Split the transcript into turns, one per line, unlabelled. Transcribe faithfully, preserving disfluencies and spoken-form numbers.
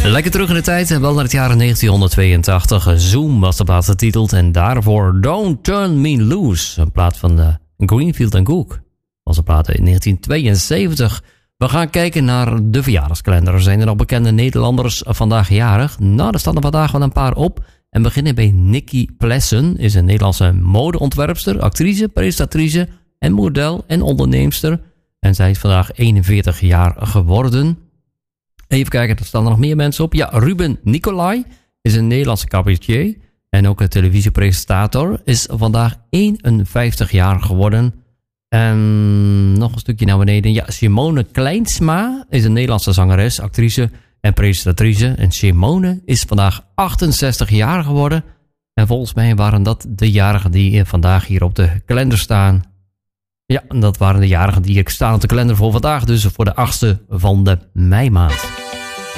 Lekker terug in de tijd, wel naar het jaar negentienhonderdtweeëntachtig. Zoom was de plaat getiteld en daarvoor Don't Turn Me Loose. Een plaat van uh, Greenfield and Cook. Was een plaat in negentien tweeënzeventig. We gaan kijken naar de verjaardagskalender. Zijn er nog bekende Nederlanders vandaag jarig? Nou, er staan er vandaag wel een paar op. En beginnen bij Nikki Plessen. Is een Nederlandse modeontwerpster, actrice, presentatrice en model en onderneemster. En zij is vandaag eenenveertig jaar geworden. Even kijken, er staan er nog meer mensen op. Ja, Ruben Nicolai is een Nederlandse cabaretier. En ook een televisiepresentator. Is vandaag eenenvijftig jaar geworden. En nog een stukje naar beneden. Ja, Simone Kleinsma is een Nederlandse zangeres, actrice en presentatrice. En Simone is vandaag achtenzestig jaar geworden. En volgens mij waren dat de jarigen die vandaag hier op de kalender staan. Ja, dat waren de jarigen die staan op de kalender voor vandaag. Dus voor de achtste van de meimaand.